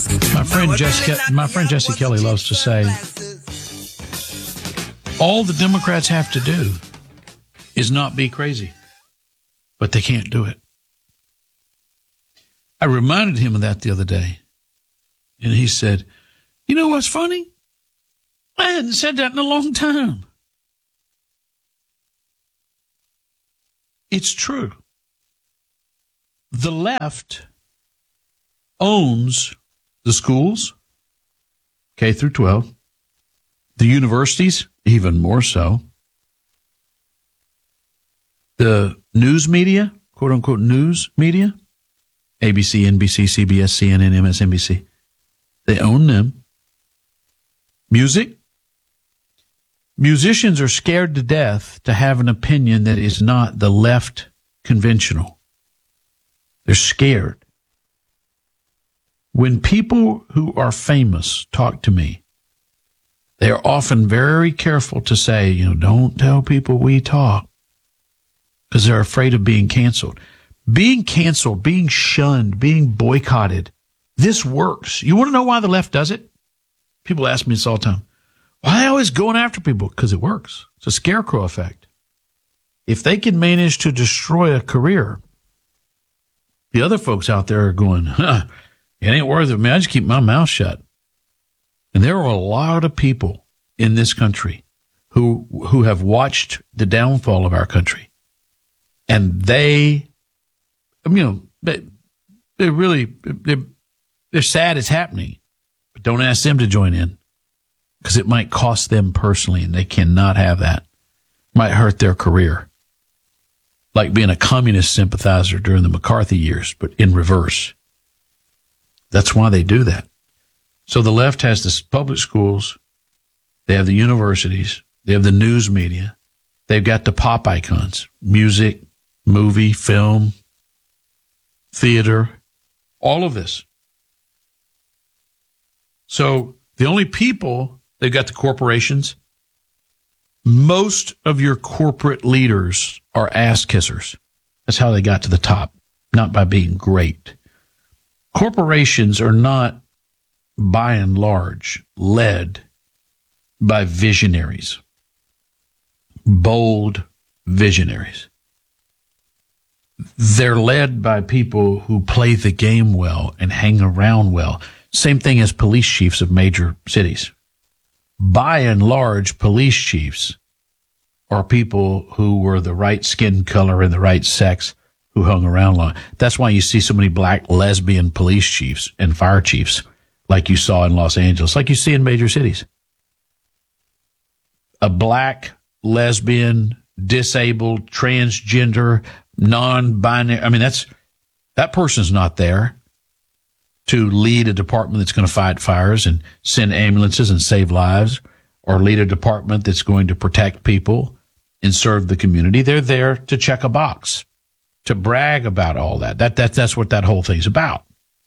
My friend Jesse Kelly loves to say, all the Democrats have to do is not be crazy, but they can't do it. I reminded him of that the other day, and he said, you know what's funny? I hadn't said that in a long time. It's true. The left owns the schools, K through 12, the universities, even more so, the news media, quote unquote news media, ABC, NBC, CBS, CNN, MSNBC, they own them. Music, musicians are scared to death to have an opinion that is not the left conventional. They're scared. When people who are famous talk to me, they are often very careful to say, don't tell people we talk, because they're afraid of being canceled. Being canceled, being shunned, being boycotted, this works. You want to know why the left does it? People ask me this all the time. Why are they always going after people? Because it works. It's a scarecrow effect. If they can manage to destroy a career, the other folks out there are going, it ain't worth it, man. I just keep my mouth shut. And there are a lot of people in this country who have watched the downfall of our country. And they're sad it's happening. But don't ask them to join in, because it might cost them personally, and they cannot have that. Might hurt their career. Like being a communist sympathizer during the McCarthy years, but in reverse. That's why they do that. So the left has the public schools, they have the universities, they have the news media, they've got the pop icons, music, movie, film, theater, all of this. So the only people, they've got the corporations. Most of your corporate leaders are ass kissers. That's how they got to the top, not by being great. Corporations are not, by and large, led by visionaries, bold visionaries. They're led by people who play the game well and hang around well. Same thing as police chiefs of major cities. By and large, police chiefs are people who were the right skin color and the right sex, who hung around long. That's why you see so many black lesbian police chiefs and fire chiefs, like you saw in Los Angeles, like you see in major cities. A black, lesbian, disabled, transgender, non-binary, that person's not there to lead a department that's going to fight fires and send ambulances and save lives, or lead a department that's going to protect people and serve the community. They're there to check a box, to brag about all that. That's what that whole thing's about.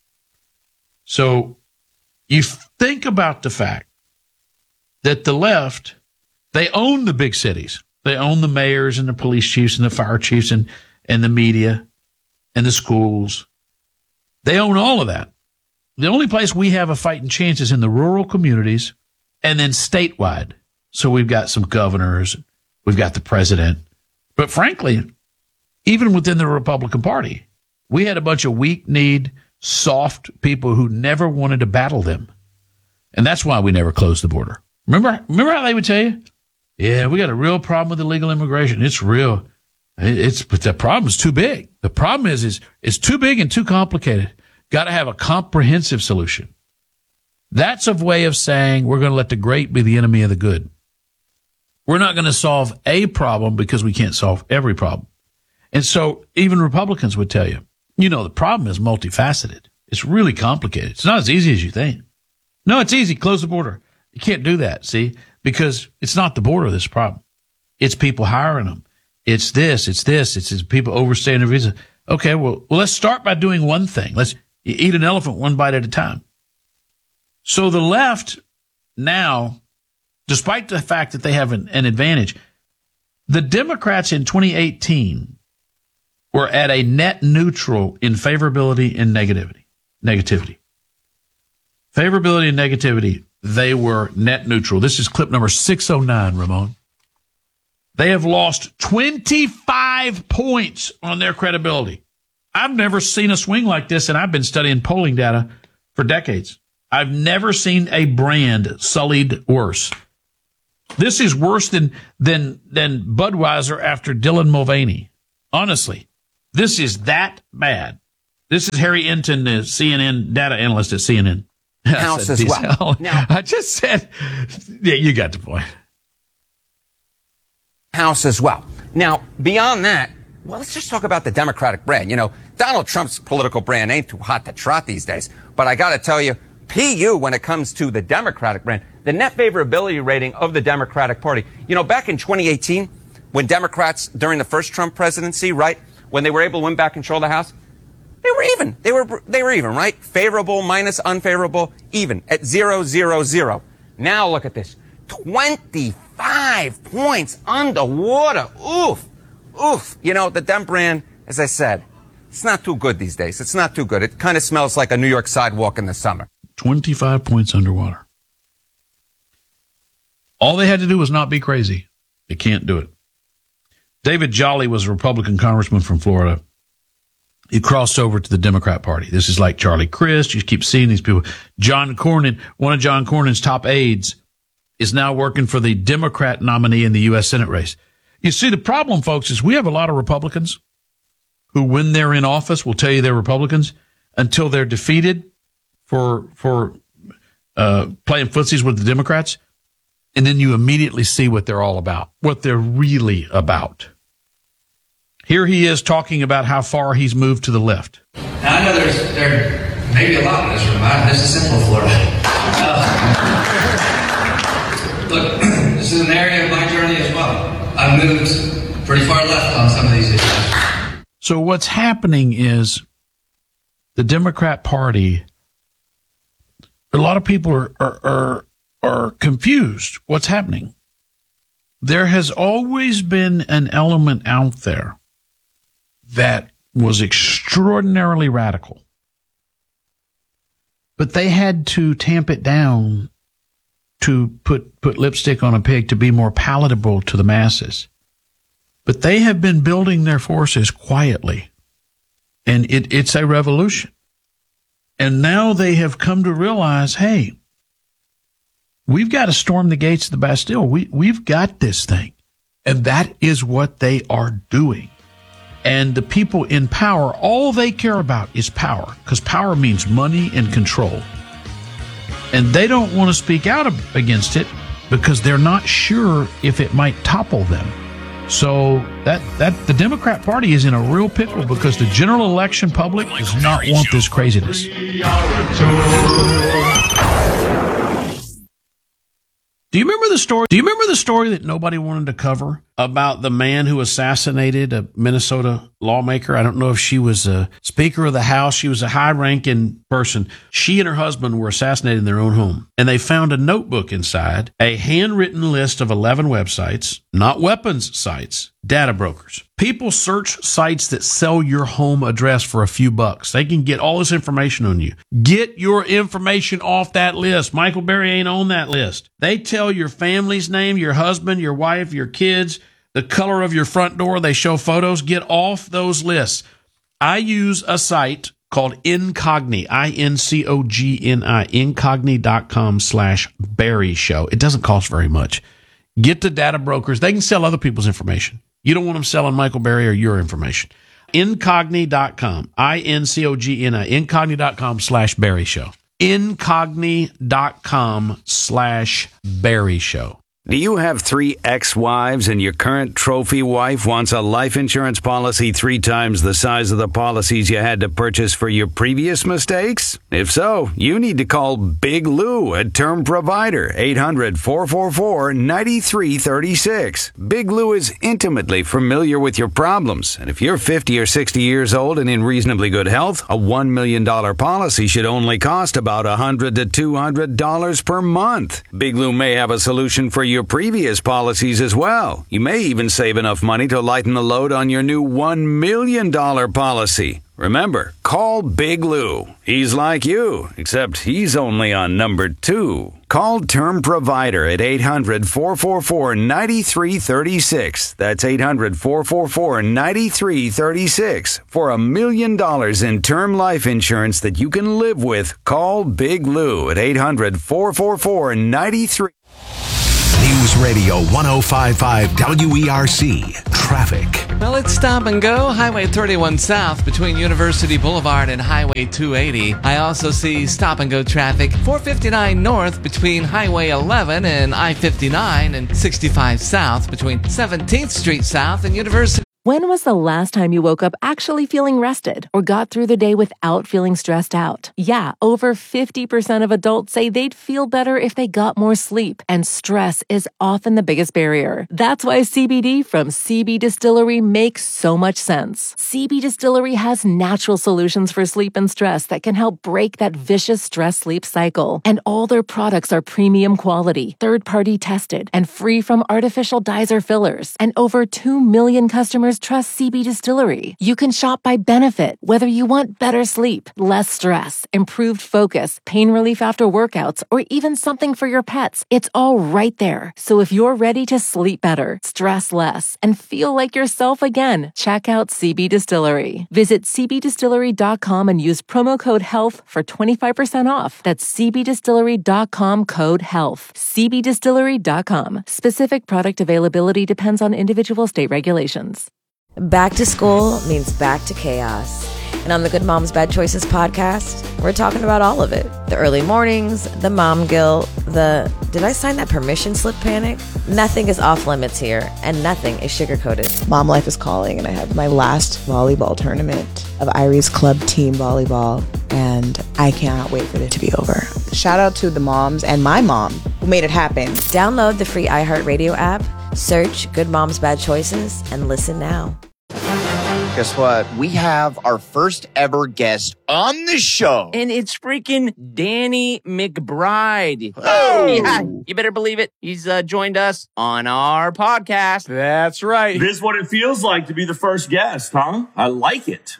So you think about the fact that the left, they own the big cities. They own the mayors and the police chiefs and the fire chiefs and the media and the schools. They own all of that. The only place we have a fighting chance is in the rural communities and then statewide. So we've got some governors, we've got the president. But frankly, even within the Republican Party, we had a bunch of weak-kneed, soft people who never wanted to battle them. And that's why we never closed the border. Remember how they would tell you? Yeah, we got a real problem with illegal immigration. It's real. But the problem's too big. The problem is it's too big and too complicated. Got to have a comprehensive solution. That's a way of saying we're going to let the great be the enemy of the good. We're not going to solve a problem because we can't solve every problem. And so even Republicans would tell you, the problem is multifaceted. It's really complicated. It's not as easy as you think. No, it's easy. Close the border. You can't do that, see, because it's not the border that's the problem. It's people hiring them. It's this. It's people overstaying their visa. Okay, well, let's start by doing one thing. Let's eat an elephant one bite at a time. So the left now, despite the fact that they have an advantage, the Democrats in 2018 were at a net neutral in favorability and negativity. Favorability and negativity, they were net neutral. This is clip number 609, Ramon. They have lost 25 points on their credibility. I've never seen a swing like this, and I've been studying polling data for decades. I've never seen a brand sullied worse. This is worse than Budweiser after Dylan Mulvaney. Honestly, this is that bad. This is Harry Enton, the CNN data analyst at CNN. House as well. Now, I just said, yeah, you got the point. House as well. Now, beyond that, well, let's just talk about the Democratic brand. You know, Donald Trump's political brand ain't too hot to trot these days. But I got to tell you, PU, when it comes to the Democratic brand, the net favorability rating of the Democratic Party. You know, back in 2018, when Democrats, during the first Trump presidency, right, when they were able to win back control of the House, they were even. They were even, right? Favorable minus unfavorable, even at 0-0-0. Now look at this. 25 points underwater. Oof. Oof. You know, the Dem brand, as I said, it's not too good these days. It's not too good. It kind of smells like a New York sidewalk in the summer. 25 points underwater. All they had to do was not be crazy. They can't do it. David Jolly was a Republican congressman from Florida. He crossed over to the Democrat Party. This is like Charlie Crist. You keep seeing these people. John Cornyn, one of John Cornyn's top aides, is now working for the Democrat nominee in the U.S. Senate race. You see, the problem, folks, is we have a lot of Republicans who, when they're in office, will tell you they're Republicans until they're defeated for playing footsies with the Democrats. And then you immediately see what they're all about, what they're really about. Here he is talking about how far he's moved to the left. Now, I know there may be a lot in this room. This is Central Florida. Look, this is an area of my journey as well. I've moved pretty far left on some of these issues. So what's happening is the Democrat Party, a lot of people are confused. What's happening? There has always been an element out there that was extraordinarily radical, but they had to tamp it down to put lipstick on a pig to be more palatable to the masses. But they have been building their forces quietly, and it's a revolution. And now they have come to realize, hey, we've got to storm the gates of the Bastille. We've got this thing. And that is what they are doing. And the people in power, all they care about is power, because power means money and control. And they don't want to speak out against it because they're not sure if it might topple them. So that the Democrat Party is in a real pickle because the general election public does not want this craziness. Do you remember the story? Do you remember the story that nobody wanted to cover about the man who assassinated a Minnesota lawmaker? I don't know if she was a Speaker of the House. She was a high-ranking person. She and her husband were assassinated in their own home, and they found a notebook inside, a handwritten list of 11 websites, not weapons sites, data brokers. People search sites that sell your home address for a few bucks. They can get all this information on you. Get your information off that list. Michael Berry ain't on that list. They tell your family's name, your husband, your wife, your kids, the color of your front door. They show photos. Get off those lists. I use a site called Incogni, I-N-C-O-G-N-I, incogni.com/Berry Show. It doesn't cost very much. Get the data brokers. They can sell other people's information. You don't want them selling Michael Berry or your information. Incogni.com, I-N-C-O-G-N-I, incogni.com/Berry Show. Incogni.com/Berry Show. Do you have 3 ex-wives and your current trophy wife wants a life insurance policy 3 times the size of the policies you had to purchase for your previous mistakes? If so, you need to call Big Lou, a term provider, 800-444-9336. Big Lou is intimately familiar with your problems, and if you're 50 or 60 years old and in reasonably good health, a $1 million policy should only cost about $100 to $200 per month. Big Lou may have a solution for you your previous policies as well. You may even save enough money to lighten the load on your new $1 million policy. Remember, call Big Lou. He's like you, except he's only on number 2. Call Term Provider at 800-444-9336. That's 800-444-9336. For $1 million in term life insurance that you can live with, call Big Lou at 800-444-9336. News Radio 105.5 WERC. Traffic. Well, it's stop and go. Highway 31 South between University Boulevard and Highway 280. I also see stop and go traffic 459 North between Highway 11 and I-59 and 65 South between 17th Street South and University. When was the last time you woke up actually feeling rested or got through the day without feeling stressed out? Yeah, over 50% of adults say they'd feel better if they got more sleep, and stress is often the biggest barrier. That's why CBD from CB Distillery makes so much sense. CB Distillery has natural solutions for sleep and stress that can help break that vicious stress-sleep cycle. And all their products are premium quality, third-party tested, and free from artificial dyes or fillers. And over 2 million customers trust CB Distillery. You can shop by benefit, whether you want better sleep, less stress, improved focus, pain relief after workouts, or even something for your pets. It's all right there. So if you're ready to sleep better, stress less, and feel like yourself again, check out CB Distillery. Visit cbdistillery.com and use promo code HEALTH for 25% off. That's cbdistillery.com code HEALTH. cbdistillery.com. Specific product availability depends on individual state regulations. Back to school means back to chaos. And on the Good Moms Bad Choices podcast, we're talking about all of it. The early mornings, the mom guilt, the did I sign that permission slip panic? Nothing is off limits here, and nothing is sugar-coated. Mom life is calling, and I have my last volleyball tournament of Irie's club team volleyball, and I cannot wait for it to be over. Shout out to the moms and my mom who made it happen. Download the free iHeartRadio app, search Good Moms Bad Choices, and listen now. Guess what? We have our first ever guest on the show. And it's freaking Danny McBride. Oh! Yeah, you better believe it. He's joined us on our podcast. That's right. This is what it feels like to be the first guest, huh? I like it.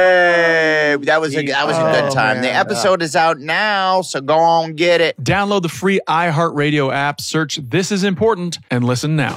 Yay! That was a good time. Man. The episode is out now, so go on get it. Download the free iHeartRadio app, search This Is Important, and listen now.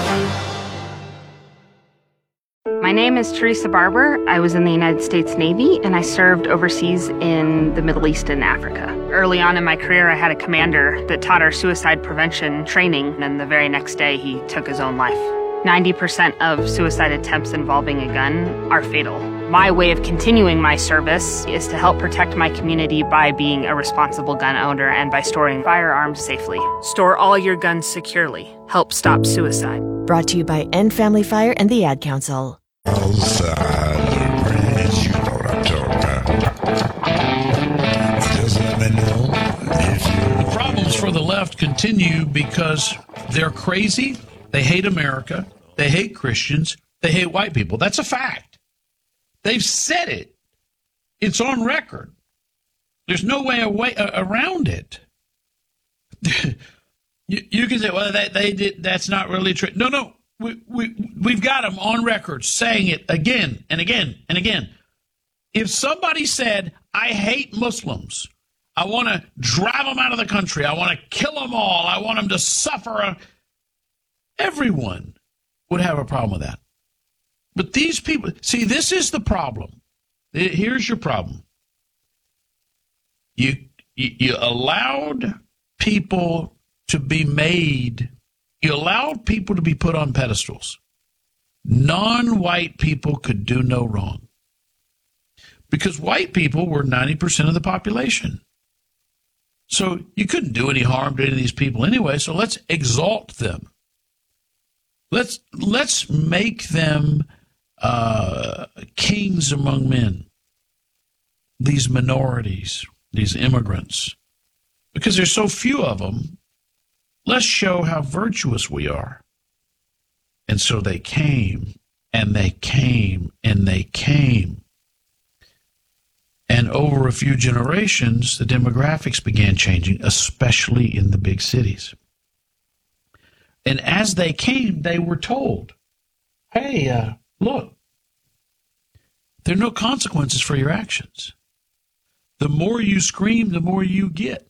My name is Teresa Barber. I was in the United States Navy, and I served overseas in the Middle East and Africa. Early on in my career, I had a commander that taught our suicide prevention training, and the very next day, he took his own life. 90% of suicide attempts involving a gun are fatal. My way of continuing my service is to help protect my community by being a responsible gun owner and by storing firearms safely. Store all your guns securely. Help stop suicide. Brought to you by End Family Fire and the Ad Council. The problems for the left continue because they're crazy, they hate America, they hate Christians, they hate white people. That's a fact. They've said it. It's on record. There's no way around it. You can say, well, they did. That's not really true. No. We've got them on record saying it again and again and again. If somebody said, I hate Muslims, I want to drive them out of the country, I want to kill them all, I want them to suffer, everyone would have a problem with that. But these people, see, this is the problem. Here's your problem. You allowed people to be made. You allowed people to be put on pedestals. Non-white people could do no wrong. Because white people were 90% of the population. So you couldn't do any harm to any of these people anyway, so let's exalt them. Let's make them kings among men. These minorities, these immigrants. Because there's so few of them, let's show how virtuous we are. And so they came, and they came, and they came. And over a few generations, the demographics began changing, especially in the big cities. And as they came, they were told, hey, look, there are no consequences for your actions. The more you scream, the more you get.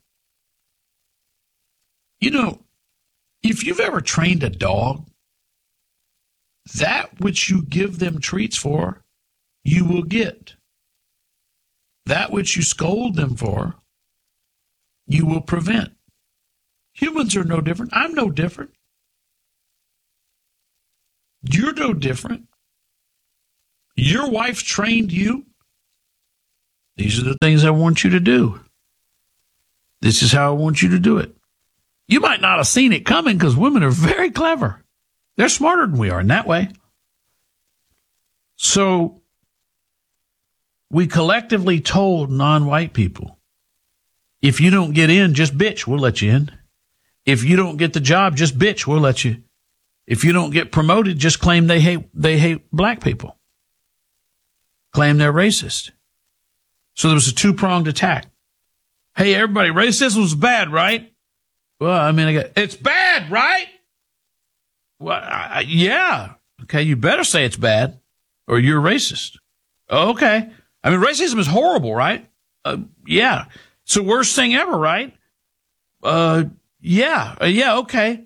You know, if you've ever trained a dog, that which you give them treats for, you will get. That which you scold them for, you will prevent. Humans are no different. I'm no different. You're no different. Your wife trained you. These are the things I want you to do. This is how I want you to do it. You might not have seen it coming because women are very clever. They're smarter than we are in that way. So we collectively told non-white people, if you don't get in, just bitch, we'll let you in. If you don't get the job, just bitch, we'll let you. If you don't get promoted, just claim they hate black people. Claim they're racist. So there was a two-pronged attack. Hey, everybody, racism was bad, right? Well, I mean, it's bad, right? Well, yeah. Okay, you better say it's bad or you're racist. Okay. I mean, racism is horrible, right? Yeah. It's the worst thing ever, right? Yeah, okay.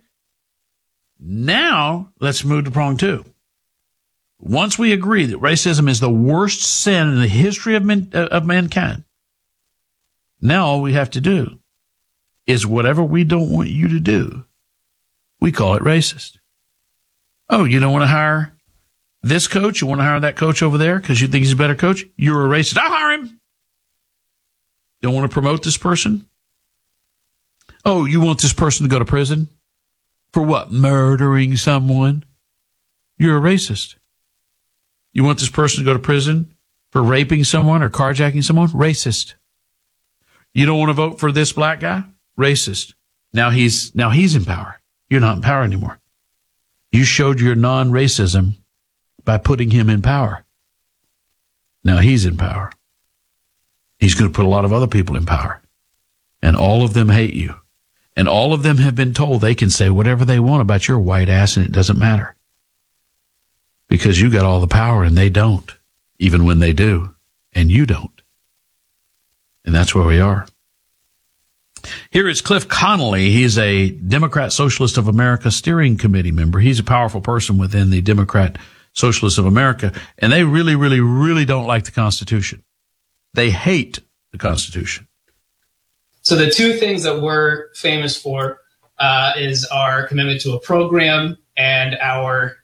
Now, let's move to prong two. Once we agree that racism is the worst sin in the history of mankind, now all we have to do is whatever we don't want you to do, we call it racist. Oh, you don't want to hire this coach? You want to hire that coach over there because you think he's a better coach? You're a racist. I'll hire him. Don't want to promote this person? Oh, you want this person to go to prison? For what? Murdering someone? You're a racist. You want this person to go to prison for raping someone or carjacking someone? Racist. You don't want to vote for this black guy? Racist. Now he's in power. You're not in power anymore. You showed your non-racism by putting him in power. Now he's in power. He's going to put a lot of other people in power. And all of them hate you. And all of them have been told they can say whatever they want about your white ass and it doesn't matter. Because you got all the power and they don't, even when they do, and you don't. And that's where we are. Here is Cliff Connolly. He's a Democrat Socialist of America steering committee member. He's a powerful person within the Democrat Socialists of America, and they really, really, really don't like the Constitution. They hate the Constitution. So the two things that we're famous for is our commitment to a program and our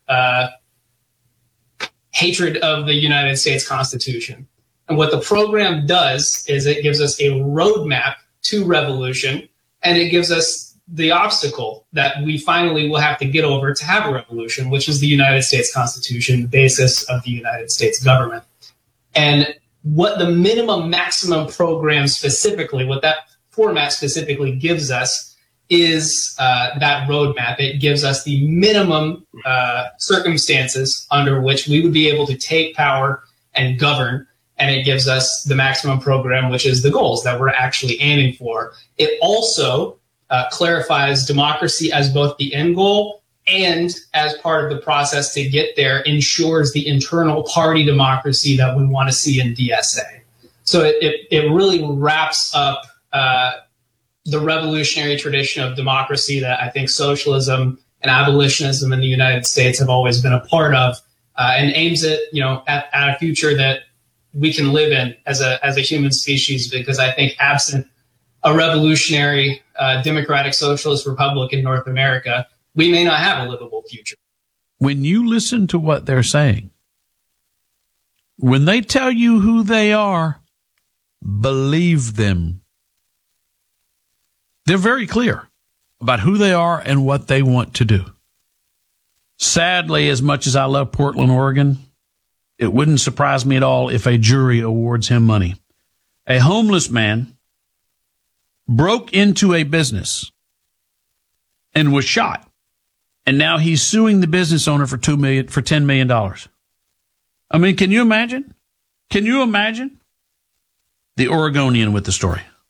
hatred of the United States Constitution. And what the program does is it gives us a roadmap to revolution, and it gives us the obstacle that we finally will have to get over to have a revolution, which is the United States Constitution, the basis of the United States government. And what the minimum maximum program specifically, what that format specifically gives us is that roadmap. It gives us the minimum circumstances under which we would be able to take power and govern. And it gives us the maximum program, which is the goals that we're actually aiming for. It also clarifies democracy as both the end goal and as part of the process to get there ensures the internal party democracy that we want to see in DSA. So it really wraps up the revolutionary tradition of democracy that I think socialism and abolitionism in the United States have always been a part of, and aims at a future that we can live in as a human species. Because I think absent a revolutionary democratic socialist republic in North America, we may not have a livable future. When you listen to what they're saying, when they tell you who they are, believe them. They're very clear about who they are and what they want to do. Sadly, as much as I love Portland, Oregon, it wouldn't surprise me at all if a jury awards him money. A homeless man broke into a business and was shot. And now he's suing the business owner for $10 million. I mean, can you imagine? Can you imagine? The Oregonian with the story.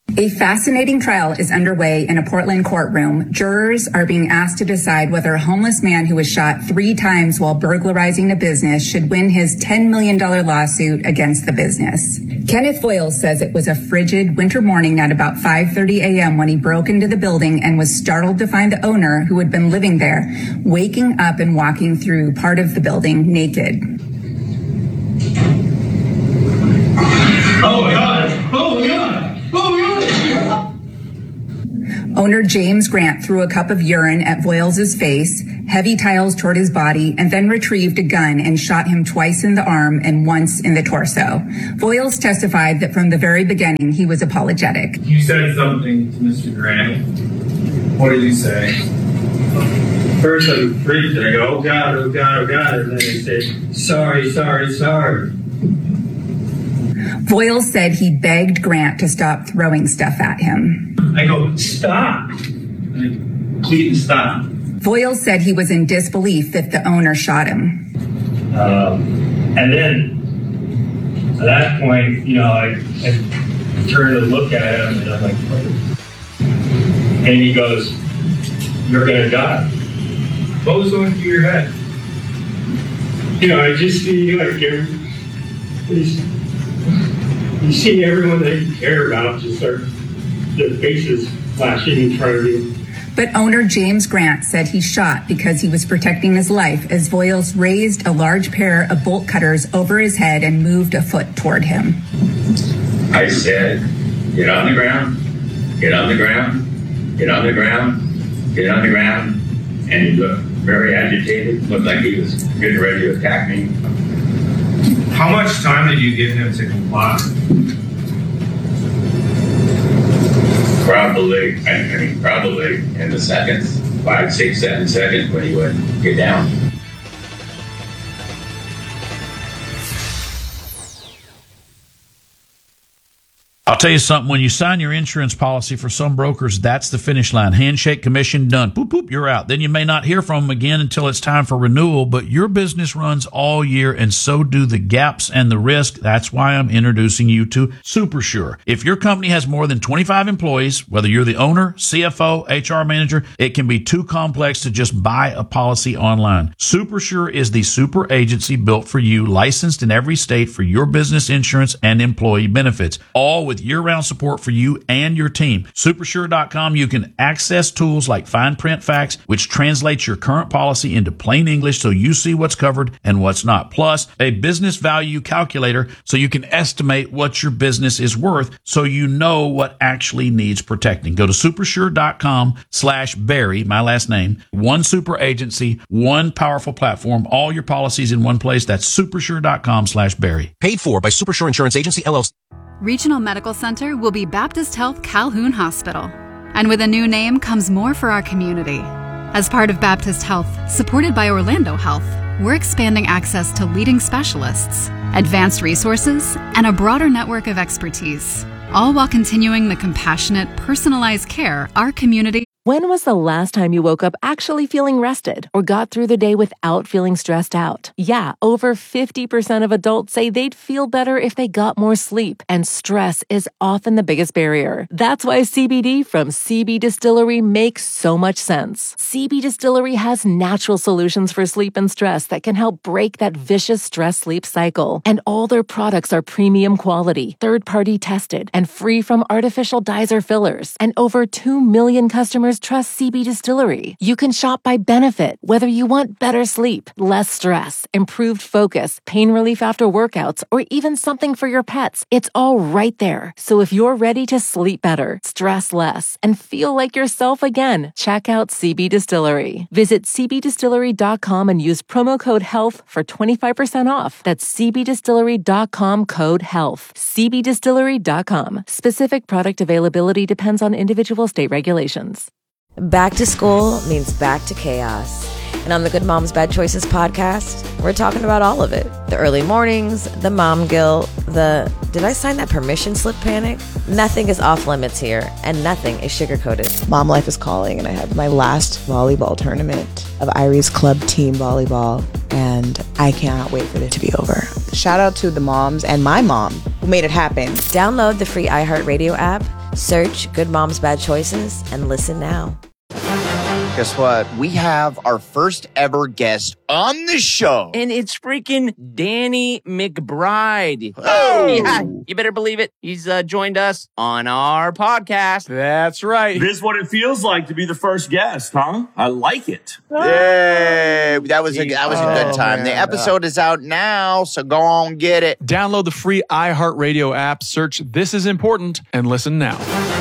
A fascinating trial is underway in a Portland courtroom. Jurors are being asked to decide whether a homeless man who was shot 3 times while burglarizing a business should win his $10 million lawsuit against the business. Kenneth Voiles says it was a frigid winter morning at about 5:30 a.m. when he broke into the building and was startled to find the owner, who had been living there, waking up and walking through part of the building naked. Oh my God! Oh my God! Oh my God! Owner James Grant threw a cup of urine at Voiles' face, heavy tiles toward his body, and then retrieved a gun and shot him twice in the arm and once in the torso. Voiles testified that from the very beginning he was apologetic. You said something to Mr. Grant. What did you say? First I freaked and I go, oh God, oh God, oh God. And then I said, sorry, sorry, sorry. Voiles said he begged Grant to stop throwing stuff at him. I go, stop. Please stop. Voiles said he was in disbelief that the owner shot him. And then at that point, I turned to look at him and I'm like, what? And he goes, you're going to die. What was going through your head? I just see you see everyone that you care about just start their faces flashing in front of you. But owner James Grant said he shot because he was protecting his life as Voiles raised a large pair of bolt cutters over his head and moved a foot toward him. I said, get on the ground, get on the ground, get on the ground, get on the ground. And he looked very agitated, looked like he was getting ready to attack me. How much time did you give him to comply? Probably in the seconds, 5, 6, 7 seconds when he would get down. I'll tell you something, when you sign your insurance policy, for some brokers, that's the finish line. Handshake, commission, done. Boop, boop, you're out. Then you may not hear from them again until it's time for renewal, but your business runs all year and so do the gaps and the risk. That's why I'm introducing you to SuperSure. If your company has more than 25 employees, whether you're the owner, CFO, HR manager, it can be too complex to just buy a policy online. SuperSure is the super agency built for you, licensed in every state for your business insurance and employee benefits, all with year-round support for you and your team. Supersure.com, you can access tools like Fine Print Facts, which translates your current policy into plain English so you see what's covered and what's not. Plus, a business value calculator so you can estimate what your business is worth so you know what actually needs protecting. Go to supersure.com/Barry, my last name. One super agency, one powerful platform, all your policies in one place. That's supersure.com/Barry. Paid for by Supersure Insurance Agency, LLC. Regional Medical Center will be Baptist Health Calhoun Hospital. And with a new name comes more for our community. As part of Baptist Health, supported by Orlando Health, we're expanding access to leading specialists, advanced resources, and a broader network of expertise, all while continuing the compassionate, personalized care our community. When was the last time you woke up actually feeling rested or got through the day without feeling stressed out? Yeah, over 50% of adults say they'd feel better if they got more sleep, and stress is often the biggest barrier. That's why CBD from CB Distillery makes so much sense. CB Distillery has natural solutions for sleep and stress that can help break that vicious stress-sleep cycle. And all their products are premium quality, third-party tested, and free from artificial dyes or fillers. And over 2 million customers trust CB Distillery. You can shop by benefit, whether you want better sleep, less stress, improved focus, pain relief after workouts, or even something for your pets. It's all right there. So if you're ready to sleep better, stress less, and feel like yourself again, check out CB Distillery. Visit cbdistillery.com and use promo code HEALTH for 25% off. That's cbdistillery.com, code HEALTH. cbdistillery.com. Specific product availability depends on individual state regulations. Back to school means back to chaos. And on the Good Moms Bad Choices podcast, we're talking about all of it. The early mornings, the mom guilt, the did I sign that permission slip panic? Nothing is off limits here, and nothing is sugar-coated. Mom life is calling, and I have my last volleyball tournament of Iris Club Team Volleyball, and I cannot wait for it to be over. Shout out to the moms and my mom who made it happen. Download the free iHeartRadio app, Search Good Moms Bad Choices and listen now. Guess what? We have our first ever guest on the show. And it's freaking Danny McBride. Oh! Yeah, you better believe it. He's joined us on our podcast. That's right. This is what it feels like to be the first guest, huh? I like it. Yay! That was a good time. Man. The episode is out now, so go on get it. Download the free iHeartRadio app, search This Is Important, and listen now.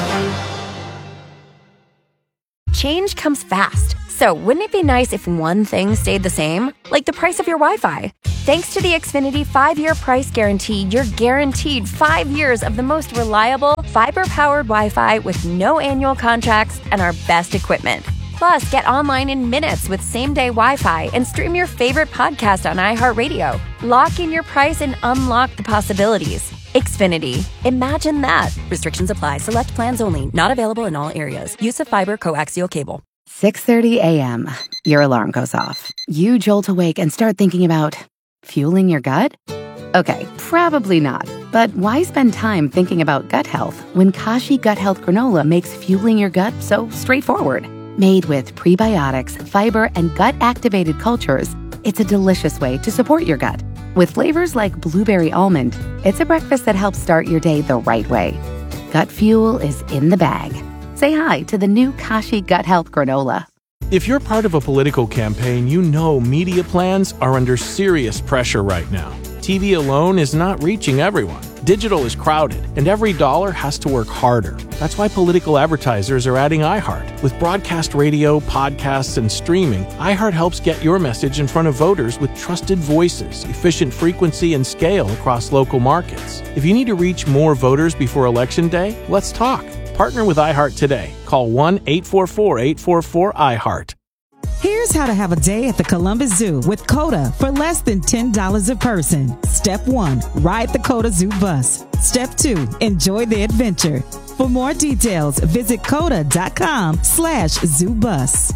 Change comes fast. So wouldn't it be nice if one thing stayed the same? Like the price of your Wi-Fi. Thanks to the Xfinity 5-year price guarantee, you're guaranteed 5 years of the most reliable, fiber-powered Wi-Fi with no annual contracts and our best equipment. Plus, get online in minutes with same-day Wi-Fi and stream your favorite podcast on iHeartRadio. Lock in your price and unlock the possibilities. Xfinity. Imagine that. Restrictions apply. Select plans only. Not available in all areas. Use of fiber coaxial cable. 6:30 a.m. Your alarm goes off. You jolt awake and start thinking about fueling your gut? Okay, probably not. But why spend time thinking about gut health when Kashi Gut Health Granola makes fueling your gut so straightforward? Made with prebiotics, fiber, and gut-activated cultures, it's a delicious way to support your gut. With flavors like blueberry almond, it's a breakfast that helps start your day the right way. Gut fuel is in the bag. Say hi to the new Kashi Gut Health Granola. If you're part of a political campaign, you know media plans are under serious pressure right now. TV alone is not reaching everyone. Digital is crowded, and every dollar has to work harder. That's why political advertisers are adding iHeart. With broadcast radio, podcasts, and streaming, iHeart helps get your message in front of voters with trusted voices, efficient frequency, and scale across local markets. If you need to reach more voters before Election Day, let's talk. Partner with iHeart today. Call 1-844-844-iHeart. Here's how to have a day at the Columbus Zoo with COTA for less than $10 a person. Step 1, ride the COTA Zoo bus. Step 2, enjoy the adventure. For more details, visit COTA.com/zoobus.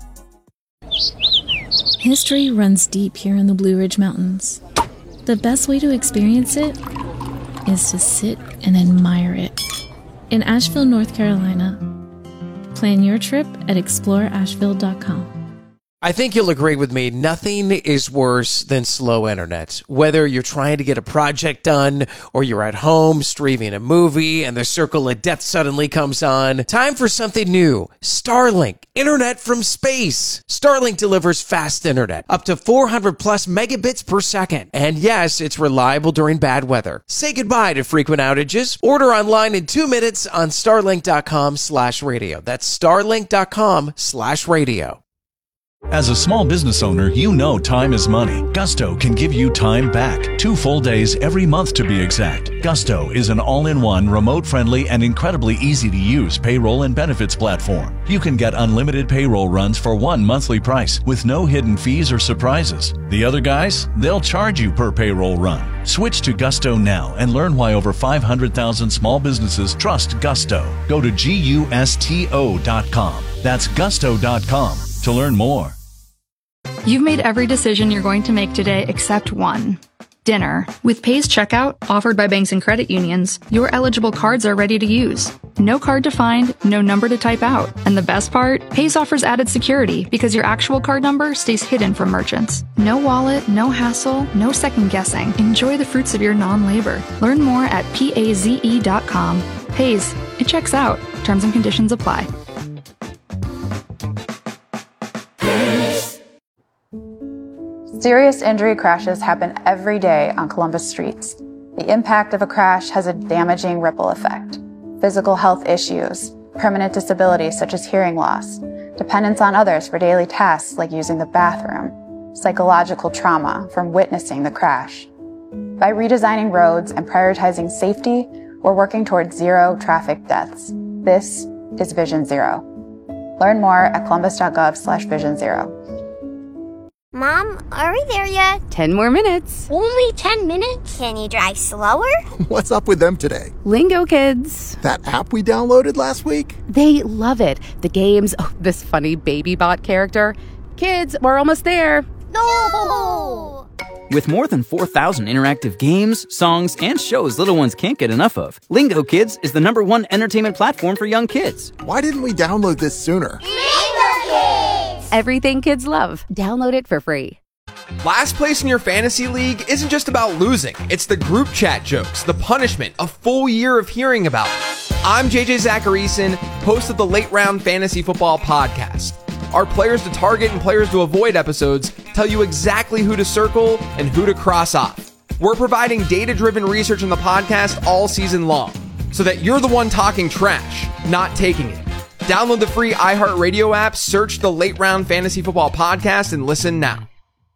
History runs deep here in the Blue Ridge Mountains. The best way to experience it is to sit and admire it. In Asheville, North Carolina. Plan your trip at exploreasheville.com. I think you'll agree with me, nothing is worse than slow internet. Whether you're trying to get a project done or you're at home streaming a movie and the circle of death suddenly comes on, time for something new. Starlink, internet from space. Starlink delivers fast internet, up to 400 plus megabits per second. And yes, it's reliable during bad weather. Say goodbye to frequent outages. Order online in 2 minutes on starlink.com/radio. That's starlink.com/radio. As a small business owner, you know time is money. Gusto can give you time back. 2 full days every month to be exact. Gusto is an all-in-one, remote-friendly, and incredibly easy-to-use payroll and benefits platform. You can get unlimited payroll runs for one monthly price with no hidden fees or surprises. The other guys, they'll charge you per payroll run. Switch to Gusto now and learn why over 500,000 small businesses trust Gusto. Go to GUSTO.com. That's Gusto.com. to learn more. You've made every decision you're going to make today except one. Dinner. With Pay's checkout, offered by banks and credit unions, your eligible cards are ready to use. No card to find, no number to type out. And the best part? Pay's offers added security because your actual card number stays hidden from merchants. No wallet, no hassle, no second guessing. Enjoy the fruits of your non-labor. Learn more at PAZE.com. Pay's. It checks out. Terms and conditions apply. Serious injury crashes happen every day on Columbus streets. The impact of a crash has a damaging ripple effect. Physical health issues, permanent disabilities such as hearing loss, dependence on others for daily tasks like using the bathroom, psychological trauma from witnessing the crash. By redesigning roads and prioritizing safety, we're working towards zero traffic deaths. This is Vision Zero. Learn more at columbus.gov/Vision Zero. Mom, are we there yet? 10 more minutes. Only 10 minutes? Can you drive slower? What's up with them today? Lingo Kids. That app we downloaded last week? They love it. The games, this funny baby bot character. Kids, we're almost there. No! With more than 4,000 interactive games, songs, and shows little ones can't get enough of, Lingo Kids is the #1 entertainment platform for young kids. Why didn't we download this sooner? Everything kids love. Download it for free. Last place in your fantasy league isn't just about losing. It's the group chat jokes, the punishment, a full year of hearing about it. I'm JJ Zacharyson, host of the Late Round Fantasy Football Podcast. Our Players to Target and Players to Avoid episodes tell you exactly who to circle and who to cross off. We're providing data-driven research in the podcast all season long, so that you're the one talking trash, not taking it. Download the free iHeartRadio app, search the Late Round Fantasy Football Podcast, and listen now.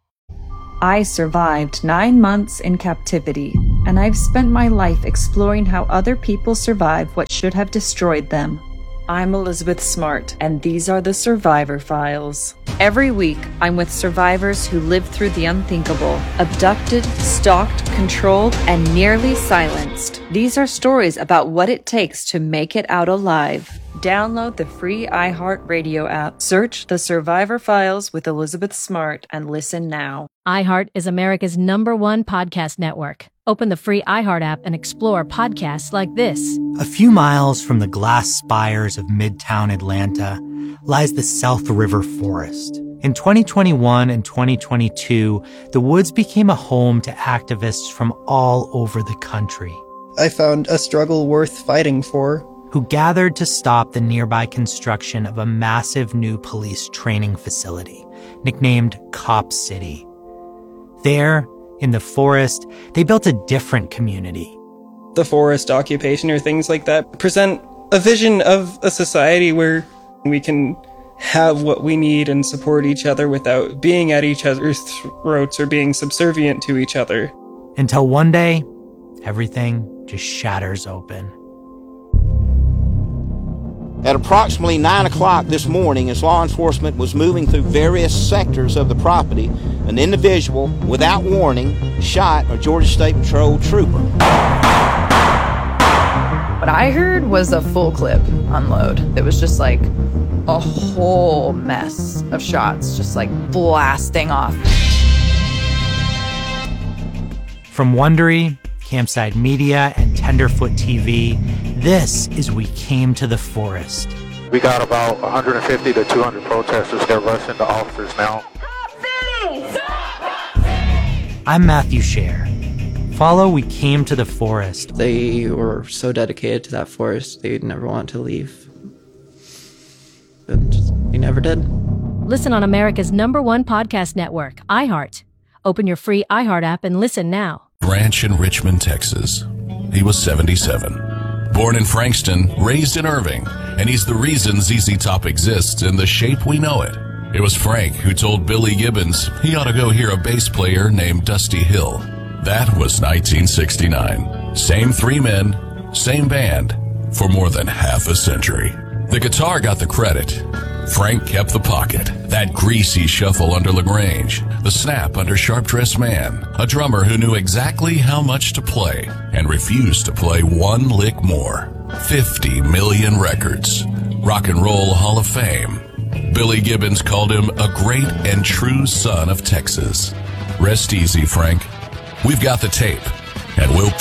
I survived 9 months in captivity, and I've spent my life exploring how other people survive what should have destroyed them. I'm Elizabeth Smart, and these are the Survivor Files. Every week, I'm with survivors who lived through the unthinkable, abducted, stalked, controlled, and nearly silenced. These are stories about what it takes to make it out alive. Download the free iHeartRadio app, search The Survivor Files with Elizabeth Smart, and listen now. iHeart is America's #1 podcast network. Open the free iHeart app and explore podcasts like this. A few miles from the glass spires of Midtown Atlanta lies the South River Forest. In 2021 and 2022, the woods became a home to activists from all over the country. I found a struggle worth fighting for. Who gathered to stop the nearby construction of a massive new police training facility, nicknamed Cop City. There, in the forest, they built a different community. The forest occupation or things like that present a vision of a society where we can have what we need and support each other without being at each other's throats or being subservient to each other. Until one day, everything just shatters open. At approximately 9 o'clock this morning, as law enforcement was moving through various sectors of the property, an individual, without warning, shot a Georgia State Patrol trooper. What I heard was a full clip unload. It was just like a whole mess of shots, just like blasting off. From Wondery, Campside Media, and Tenderfoot TV, this is We Came to the Forest. We got about 150 to 200 protesters that rush into officers now. I'm Matthew Scher. Follow We Came to the Forest. They were so dedicated to that forest, they'd never want to leave. But they never did. Listen on America's #1 podcast network, iHeart. Open your free iHeart app and listen now. Ranch in Richmond, Texas. He was 77. Born in Frankston, raised in Irving, and he's the reason ZZ Top exists in the shape we know it. It was Frank who told Billy Gibbons he ought to go hear a bass player named Dusty Hill. That was 1969. Same 3 men, same band, for more than half a century. The guitar got the credit. Frank kept the pocket, that greasy shuffle under LaGrange, the snap under Sharp Dressed Man, a drummer who knew exactly how much to play and refused to play one lick more. 50 million records. Rock and Roll Hall of Fame. Billy Gibbons called him a great and true son of Texas. Rest easy, Frank. We've got the tape, and we'll